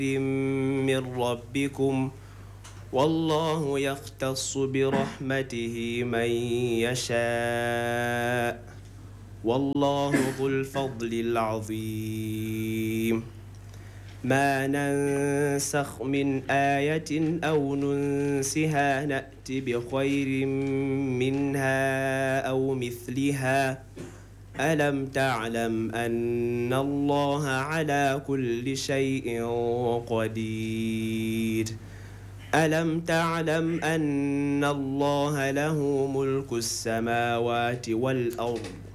من ربكم والله يختص برحمته من يشاء والله ذو الفضل العظيم ما ننسخ من آية أو ننسها نأت بخير منها أو مثلها ألم تعلم أن الله على كل شيء قدير ألم تعلم أن الله له ملك السماوات والأرض